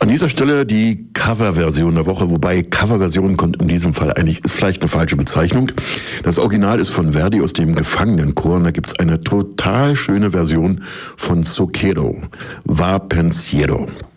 An dieser Stelle die Coverversion der Woche, wobei Coverversion kommt in diesem Fall eigentlich, ist vielleicht eine falsche Bezeichnung. Das Original ist von Verdi aus dem Gefangenenchor und da gibt's eine total schöne Version von Zucchero, Va Pensiero.